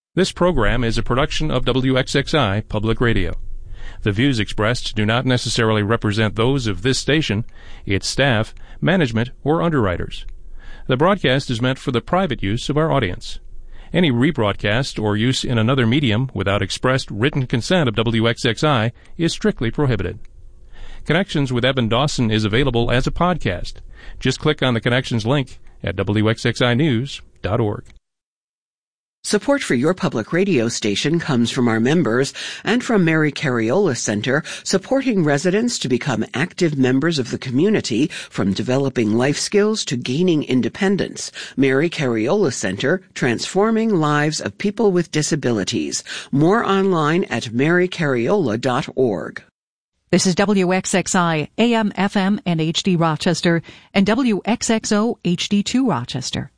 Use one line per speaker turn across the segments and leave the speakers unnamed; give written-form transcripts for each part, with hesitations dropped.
This program is a production of WXXI Public Radio. The views expressed do not necessarily represent those of this station, its staff, management, or underwriters. The broadcast is meant for the private use of our audience. Any rebroadcast or use in another medium without expressed written consent of WXXI is strictly prohibited. Connections with Evan Dawson is available as a podcast. Just click on the Connections link at WXXInews.org.
Support for your public radio station comes from our members and from Mary Cariola Center, supporting residents to become active members of the community, from developing life skills to gaining independence. Mary Cariola Center, transforming lives of people with disabilities. More online at marycariola.org.
This is WXXI, AM, FM, and HD Rochester, and WXXO HD2 Rochester.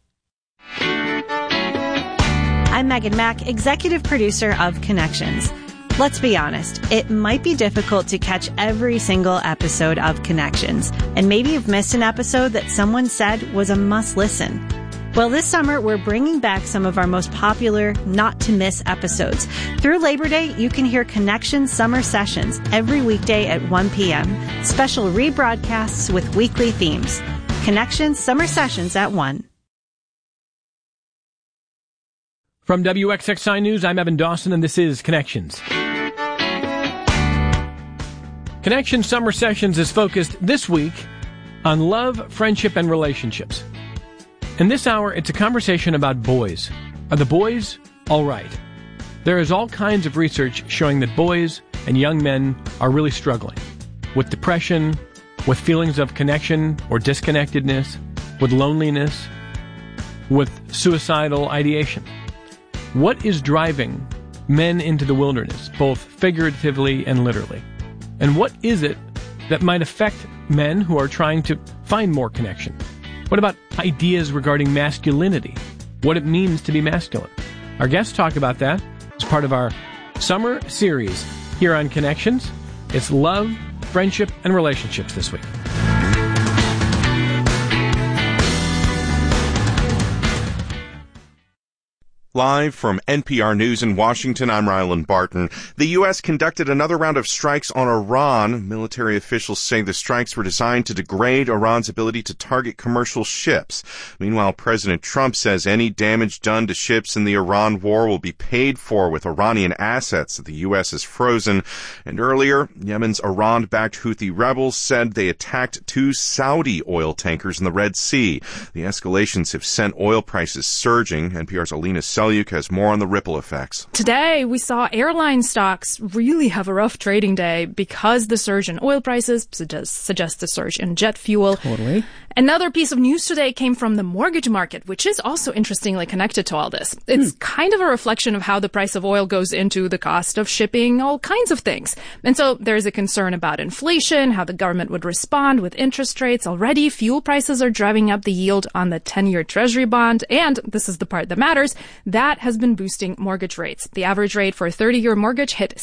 I'm Megan Mack, executive producer of Connections. Let's be honest, it might be difficult to catch every single episode of Connections, and maybe you've missed an episode that someone said was a must-listen. Well, this summer, we're bringing back some of our most popular not-to-miss episodes. Through Labor Day, you can hear Connections Summer Sessions every weekday at 1 p.m., special rebroadcasts with weekly themes. Connections Summer Sessions at 1.
From WXXI News, I'm Evan Dawson, and this is Connections. Connections Summer Sessions is focused this week on love, friendship, and relationships. In this hour, it's a conversation about boys. Are the boys all right? There is all kinds of research showing that boys and young men are really struggling with depression, with feelings of connection or disconnectedness, with loneliness, with suicidal ideation. What is driving men into the wilderness, both figuratively and literally? And what is it that might affect men who are trying to find more connection? What about ideas regarding masculinity? What it means to be masculine? Our guests talk about that as part of our summer series here on Connections. It's love, friendship, and relationships this week.
Live from NPR News in Washington, I'm Rylan Barton. The U.S. conducted another round of strikes on Iran. Military officials say the strikes were designed to degrade Iran's ability to target commercial ships. Meanwhile, President Trump says any damage done to ships in the Iran war will be paid for with Iranian assets that the U.S. has frozen. And earlier, Yemen's Iran-backed Houthi rebels said they attacked 2 Saudi oil tankers in the Red Sea. The escalations have sent oil prices surging. NPR's Alina Selyuk has more on the ripple effects.
Today, we saw airline stocks really have a rough trading day because the surge in oil prices suggests a surge in jet fuel.
Totally.
Another piece of news today came from the mortgage market, which is also interestingly connected to all this. It's kind of a reflection of how the price of oil goes into the cost of shipping all kinds of things. And so there's a concern about inflation, how the government would respond with interest rates. Already, fuel prices are driving up the yield on the 10-year Treasury bond. And this is the part that matters. That has been boosting mortgage rates. The average rate for a 30-year mortgage hit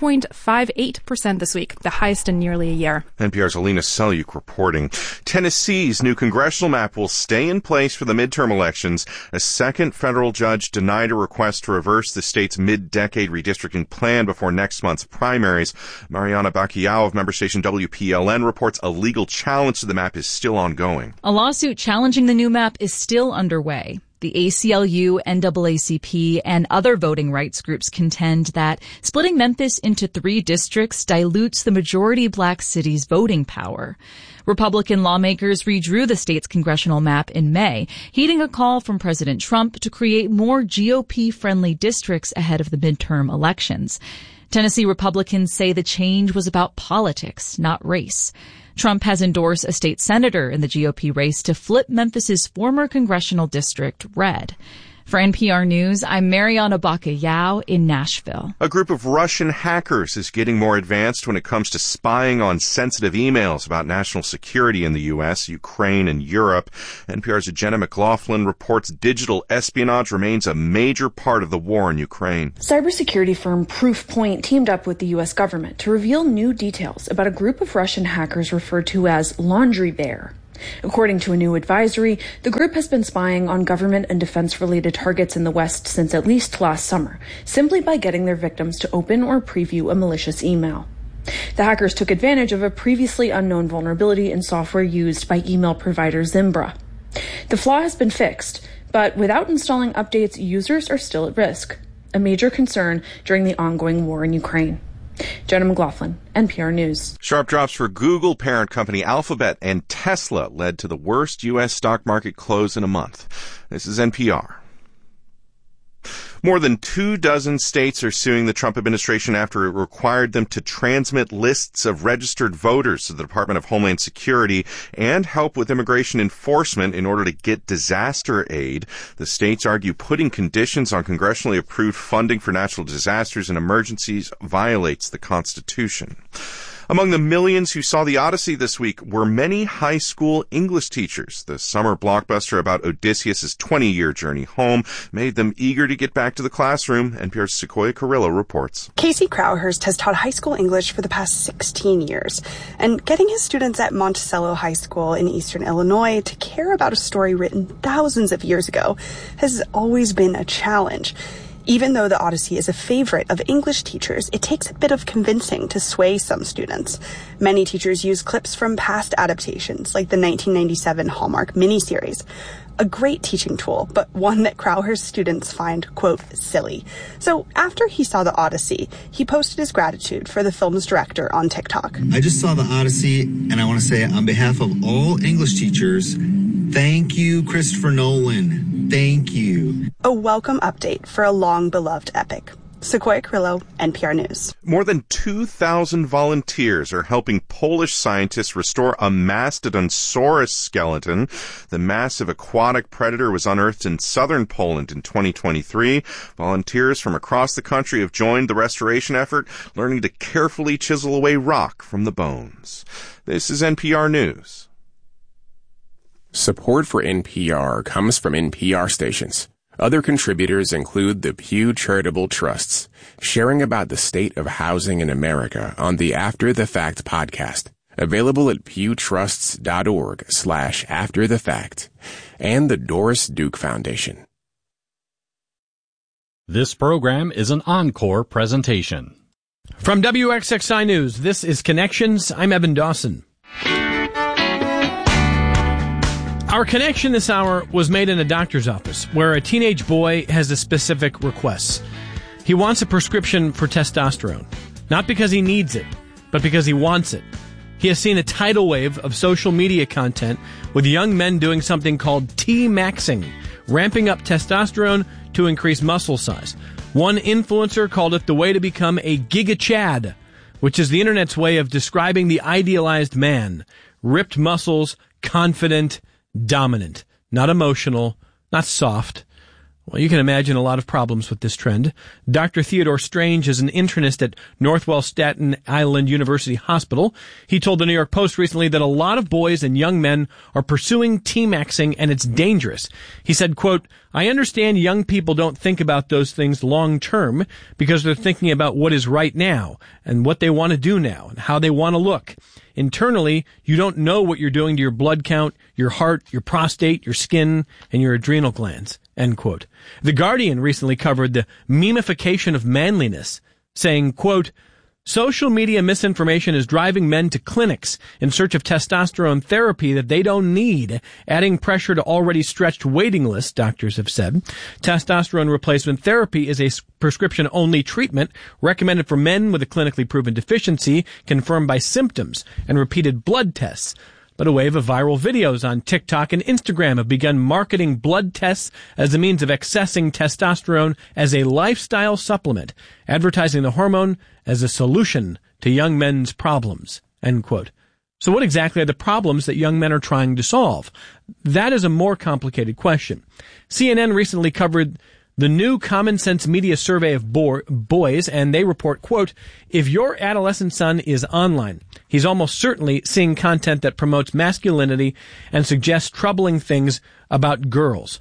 6.58% this week, the highest in nearly a year.
NPR's Alina Selyuk reporting. Tennessee's new congressional map will stay in place for the midterm elections. A second federal judge denied a request to reverse the state's mid-decade redistricting plan before next month's primaries. Mariana Bacquiao of member station WPLN reports a legal challenge to the map is still ongoing.
A lawsuit challenging the new map is still underway. The ACLU, NAACP, and other voting rights groups contend that splitting Memphis into 3 districts dilutes the majority black city's voting power. Republican lawmakers redrew the state's congressional map in May, heeding a call from President Trump to create more GOP-friendly districts ahead of the midterm elections. Tennessee Republicans say the change was about politics, not race. Trump has endorsed a state senator in the GOP race to flip Memphis's former congressional district red. For NPR News, I'm Mariana Bacquiao in Nashville.
A group of Russian hackers is getting more advanced when it comes to spying on sensitive emails about national security in the U.S., Ukraine, and Europe. NPR's Jenna McLaughlin reports digital espionage remains a major part of the war in Ukraine.
Cybersecurity firm Proofpoint teamed up with the U.S. government to reveal new details about a group of Russian hackers referred to as Laundry Bear. According to a new advisory, the group has been spying on government and defense-related targets in the West since at least last summer, simply by getting their victims to open or preview a malicious email. The hackers took advantage of a previously unknown vulnerability in software used by email provider Zimbra. The flaw has been fixed, but without installing updates, users are still at risk, a major concern during the ongoing war in Ukraine. Jenna McLaughlin, NPR News.
Sharp drops for Google parent company Alphabet and Tesla led to the worst U.S. stock market close in a month. This is NPR. More than 24 states are suing the Trump administration after it required them to transmit lists of registered voters to the Department of Homeland Security and help with immigration enforcement in order to get disaster aid. The states argue putting conditions on congressionally approved funding for natural disasters and emergencies violates the Constitution. Among the millions who saw The Odyssey this week were many high school English teachers. The summer blockbuster about Odysseus' 20-year journey home made them eager to get back to the classroom. NPR's Sequoia Carrillo reports.
Casey Crowhurst has taught high school English for the past 16 years, and getting his students at Monticello High School in eastern Illinois to care about a story written thousands of years ago has always been a challenge. Even though The Odyssey is a favorite of English teachers, it takes a bit of convincing to sway some students. Many teachers use clips from past adaptations, like the 1997 Hallmark miniseries. A great teaching tool, but one that Crowhurst students find, quote, silly. So after he saw The Odyssey, he posted his gratitude for the film's director on TikTok.
I just saw The Odyssey, and I want to say on behalf of all English teachers, thank you, Christopher Nolan. Thank you.
A welcome update for a long-beloved epic. Sequoia Carrillo, NPR News.
More than 2,000 volunteers are helping Polish scientists restore a Mastodonsaurus skeleton. The massive aquatic predator was unearthed in southern Poland in 2023. Volunteers from across the country have joined the restoration effort, learning to carefully chisel away rock from the bones. This is NPR News.
Support for NPR comes from NPR stations. Other contributors include the Pew Charitable Trusts, sharing about the state of housing in America on the After the Fact podcast, available at pewtrusts.org/afterthefact, and the Doris Duke Foundation.
This program is an encore presentation.
From WXXI News, this is Connections. I'm Evan Dawson. Our connection this hour was made in a doctor's office where a teenage boy has a specific request. He wants a prescription for testosterone, not because he needs it, but because he wants it. He has seen a tidal wave of social media content with young men doing something called T-maxing, ramping up testosterone to increase muscle size. One influencer called it the way to become a Giga Chad, which is the internet's way of describing the idealized man. Ripped muscles, confident, dominant, not emotional, not soft. Well, you can imagine a lot of problems with this trend. Dr. Theodore Strange is an internist at Northwell Staten Island University Hospital. He told the New York Post recently that a lot of boys and young men are pursuing T-maxing and it's dangerous. He said, quote, I understand young people don't think about those things long term because they're thinking about what is right now and what they want to do now and how they want to look. Internally, you don't know what you're doing to your blood count, your heart, your prostate, your skin, and your adrenal glands. End quote. The Guardian recently covered the memification of manliness, saying, quote, social media misinformation is driving men to clinics in search of testosterone therapy that they don't need, adding pressure to already stretched waiting lists, doctors have said. Testosterone replacement therapy is a prescription-only treatment recommended for men with a clinically proven deficiency confirmed by symptoms and repeated blood tests. But a wave of viral videos on TikTok and Instagram have begun marketing blood tests as a means of accessing testosterone as a lifestyle supplement, advertising the hormone as a solution to young men's problems. End quote. So what exactly are the problems that young men are trying to solve? That is a more complicated question. CNN recently covered the new Common Sense Media survey of boys, and they report, quote, if your adolescent son is online, he's almost certainly seeing content that promotes masculinity and suggests troubling things about girls.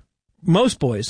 Most boys,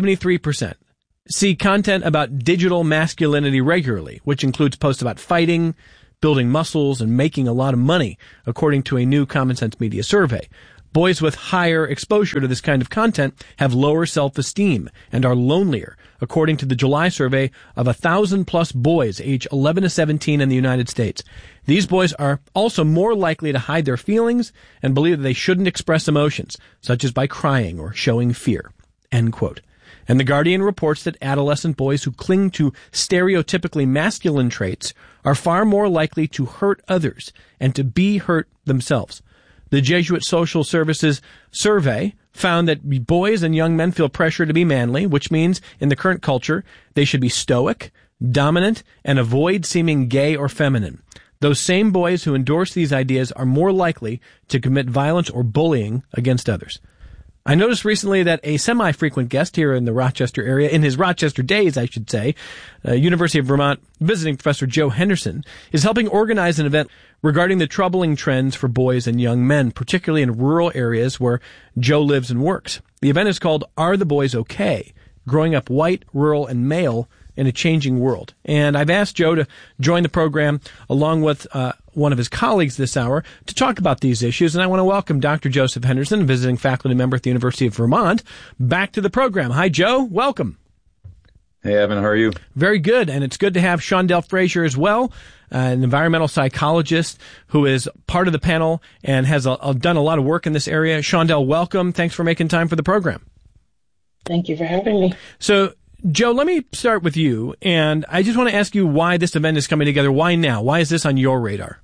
73%, see content about digital masculinity regularly, which includes posts about fighting, building muscles and making a lot of money, according to a new Common Sense Media survey. Boys with higher exposure to this kind of content have lower self-esteem and are lonelier, according to the July survey of 1,000-plus boys age 11 to 17 in the United States. These boys are also more likely to hide their feelings and believe that they shouldn't express emotions, such as by crying or showing fear. End quote. And The Guardian reports that adolescent boys who cling to stereotypically masculine traits are far more likely to hurt others and to be hurt themselves. The Jesuit Social Services survey found that boys and young men feel pressure to be manly, which means in the current culture they should be stoic, dominant, and avoid seeming gay or feminine. Those same boys who endorse these ideas are more likely to commit violence or bullying against others. I noticed recently that a semi-frequent guest here in the Rochester area, in his Rochester days, I should say, University of Vermont visiting professor Joe Henderson, is helping organize an event regarding the troubling trends for boys and young men, particularly in rural areas where Joe lives and works. The event is called Are the Boys Okay? Growing Up White, Rural, and Male in a Changing World. And I've asked Joe to join the program along with one of his colleagues this hour to talk about these issues. And I want to welcome Dr. Joseph Henderson, visiting faculty member at the University of Vermont, back to the program. Hi, Joe. Welcome.
Hey, Evan. How are you?
Very good. And it's good to have Shondell Frazier as well, an environmental psychologist who is part of the panel and has done a lot of work in this area. Shondell, welcome. Thanks for making time for the program.
Thank you for having me.
So, Joe, let me start with you, and I just want to ask you why this event is coming together. Why now? Why is this on your radar?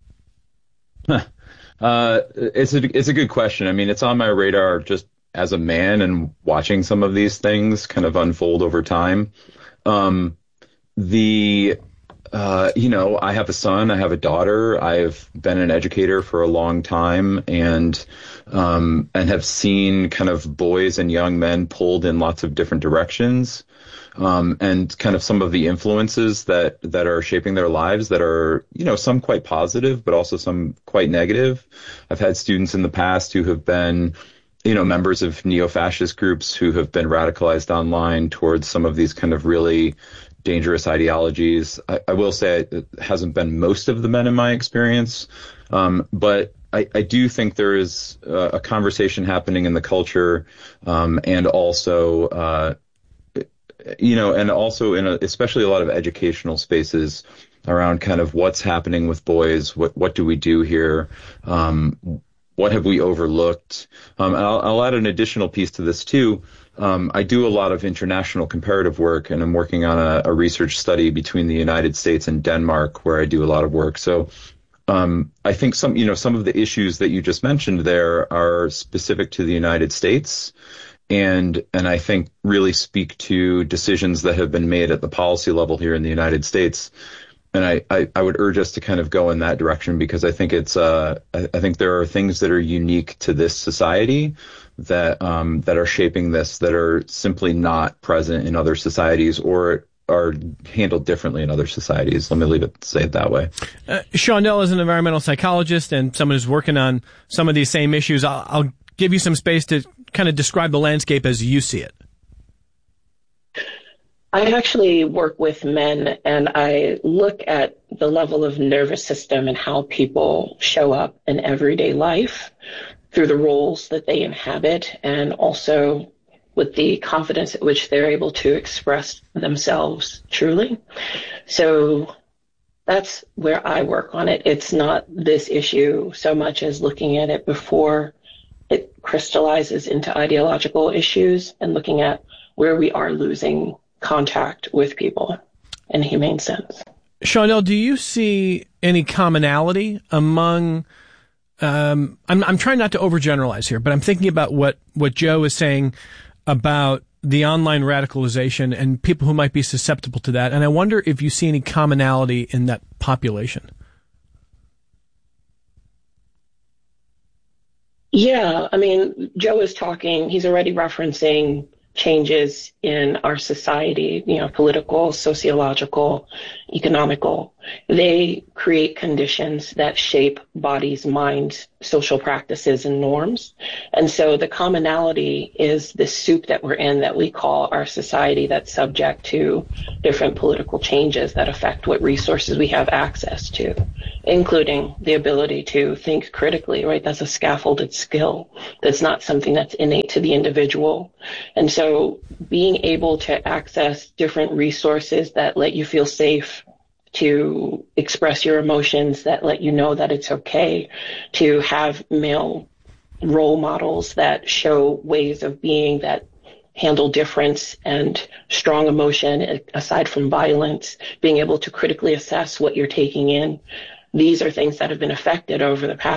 It's a good question. I mean, it's on my radar just as a man and watching some of these things kind of unfold over time. I have a son, I have a daughter. I've been an educator for a long time and have seen kind of boys and young men pulled in lots of different directions. And kind of some of the influences that are shaping their lives that are, some quite positive, but also some quite negative. I've had students in the past who have been, members of neo-fascist groups who have been radicalized online towards some of these kind of really dangerous ideologies. I will say it hasn't been most of the men in my experience, but I do think there is a conversation happening in the culture, and also in especially a lot of educational spaces around kind of what's happening with boys, what do we do here, what have we overlooked, and I'll add an additional piece to this too. I do a lot of international comparative work, and I'm working on a research study between the United States and Denmark, where I do a lot of work. So I think some of the issues that you just mentioned there are specific to the United States, and I think really speak to decisions that have been made at the policy level here in the United States. And I would urge us to kind of go in that direction, because I think I think there are things that are unique to this society that are shaping this, that are simply not present in other societies or are handled differently in other societies. Let me say it that way.
Shondell is an environmental psychologist and someone who's working on some of these same issues. I'll give you some space to kind of describe the landscape as you see it.
I actually work with men, and I look at the level of nervous system and how people show up in everyday life through the roles that they inhabit, and also with the confidence at which they're able to express themselves truly. So that's where I work on it. It's not this issue so much as looking at it before it crystallizes into ideological issues, and looking at where we are losing contact with people in a humane sense.
Shondell, do you see any commonality among I'm trying not to overgeneralize here, but I'm thinking about what Joe is saying about the online radicalization and people who might be susceptible to that, and I wonder if you see any commonality in that population. Yeah, I mean, Joe is talking, he's already referencing
changes in our society, political, sociological, economical, they create conditions that shape bodies, minds, social practices, and norms. And so the commonality is this soup that we're in that we call our society, that's subject to different political changes that affect what resources we have access to, including the ability to think critically, right? That's a scaffolded skill. That's not something that's innate to the individual. And so being able to access different resources that let you feel safe, to express your emotions, that let you know that it's okay, to have male role models that show ways of being that handle difference and strong emotion aside from violence, being able to critically assess what you're taking in. These are things that have been affected over the past